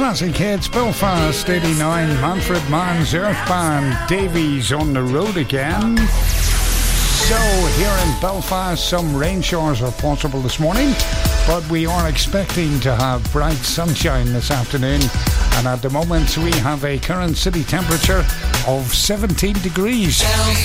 Classic hits, Belfast 89, Manfred Mann's Earth Band, Davies on the road again. So here in Belfast, some rain showers are possible this morning, but we are expecting to have bright sunshine this afternoon, and at the moment we have a current city temperature of 17 degrees.